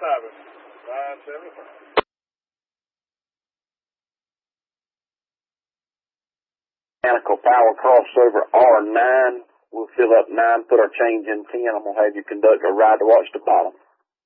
Mechanical power crossover R9. We'll fill up 9, put our change in 10. I'm going to have you conduct a ride to watch the bottom.